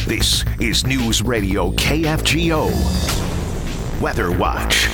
This is News Radio KFGO Weather Watch.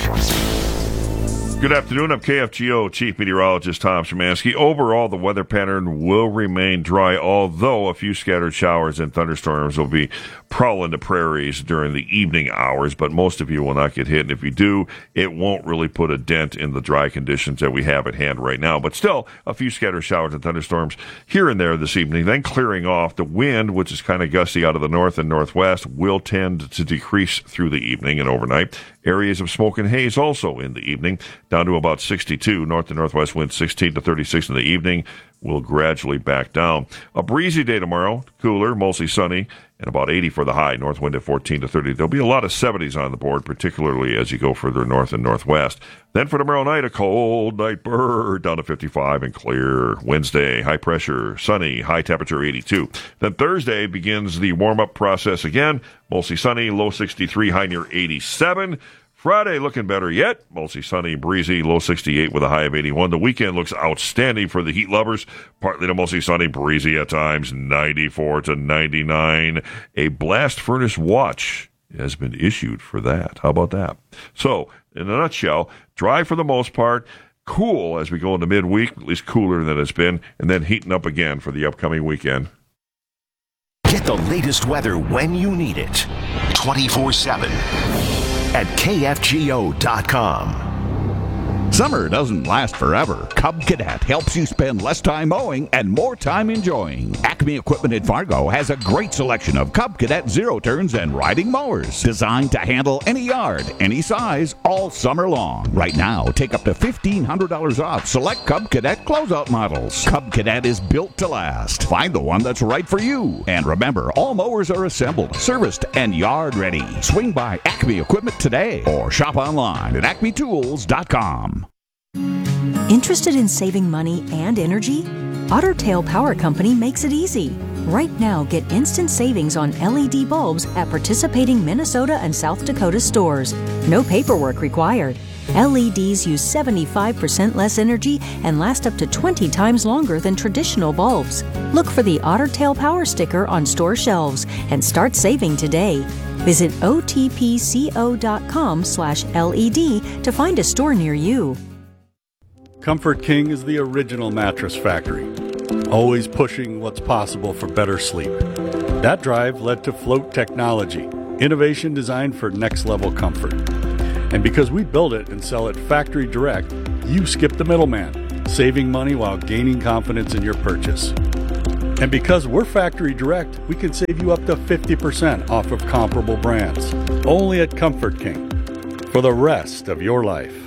Good afternoon. I'm KFGO Chief Meteorologist Tom Szymanski. Overall, the weather pattern will remain dry, although a few scattered showers and thunderstorms will be prowling the prairies during the evening hours, but most of you will not get hit. And if you do, it won't really put a dent in the dry conditions that we have at hand right now. But still, a few scattered showers and thunderstorms here and there this evening, then clearing off. The wind, which is kind of gusty out of the north and northwest, will tend to decrease through the evening and overnight. Areas of smoke and haze also in the evening, down to about 62. North to northwest winds 16 to 36 in the evening. Will gradually back down. A breezy day tomorrow, cooler, mostly sunny, and about 80 for the high. North wind at 14 to 30. There'll be a lot of 70s on the board, particularly as you go further north and northwest. Then for tomorrow night, a cold night bird down to 55 and clear. Wednesday, high pressure, sunny, high temperature 82. Then Thursday begins the warm-up process again. Mostly sunny, low 63, high near 87. Friday looking better yet. Mostly sunny, breezy, low 68 with a high of 81. The weekend looks outstanding for the heat lovers. Partly to mostly sunny, breezy at times, 94 to 99. A blast furnace watch has been issued for that. How about that? So, in a nutshell, dry for the most part, cool as we go into midweek, at least cooler than it's been, and then heating up again for the upcoming weekend. Get the latest weather when you need it, 24/7 at KFGO.com. Summer doesn't last forever. Cub Cadet helps you spend less time mowing and more time enjoying. Acme Equipment in Fargo has a great selection of Cub Cadet zero turns and riding mowers designed to handle any yard, any size, all summer long. Right now, take up to $1,500 off select Cub Cadet closeout models. Cub Cadet is built to last. Find the one that's right for you. And remember, all mowers are assembled, serviced, and yard ready. Swing by Acme Equipment today or shop online at acmetools.com. Interested in saving money and energy? Otter Tail Power Company makes it easy. Right now, get instant savings on LED bulbs at participating Minnesota and South Dakota stores. No paperwork required. LEDs use 75% less energy and last up to 20 times longer than traditional bulbs. Look for the Otter Tail Power sticker on store shelves and start saving today. Visit otpco.com/LED to find a store near you. Comfort King is the original mattress factory, always pushing what's possible for better sleep. That drive led to Float Technology, innovation designed for next-level comfort. And because we build it and sell it factory direct, you skip the middleman, saving money while gaining confidence in your purchase. And because we're factory direct, we can save you up to 50% off of comparable brands. Only at Comfort King. For the rest of your life.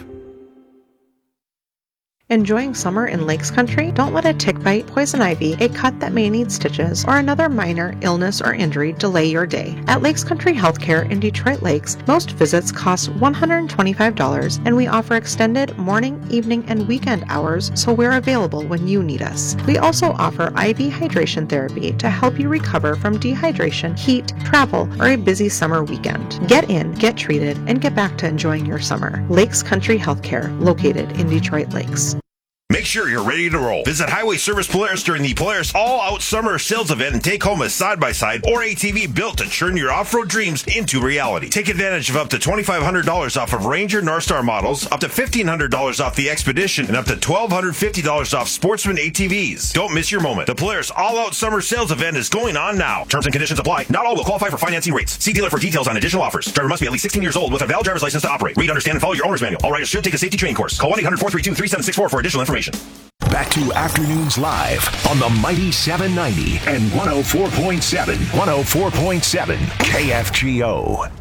Enjoying summer in Lakes Country? Don't let a tick bite, poison ivy, a cut that may need stitches, or another minor illness or injury delay your day. At Lakes Country Healthcare in Detroit Lakes, most visits cost $125, and we offer extended morning, evening, and weekend hours, so we're available when you need us. We also offer IV hydration therapy to help you recover from dehydration, heat, travel, or a busy summer weekend. Get in, get treated, and get back to enjoying your summer. Lakes Country Healthcare, located in Detroit Lakes. Make sure you're ready to roll. Visit Highway Service Polaris during the Polaris All-Out Summer Sales Event and take home a side-by-side or ATV built to turn your off-road dreams into reality. Take advantage of up to $2,500 off of Ranger Northstar models, up to $1,500 off the Expedition, and up to $1,250 off Sportsman ATVs. Don't miss your moment. The Polaris All-Out Summer Sales Event is going on now. Terms and conditions apply. Not all will qualify for financing rates. See dealer for details on additional offers. Driver must be at least 16 years old with a valid driver's license to operate. Read, understand, and follow your owner's manual. All riders should take a safety training course. Call 1-800-432-3764 for additional information. Back to Afternoons Live on the Mighty 790 and 104.7 KFGO.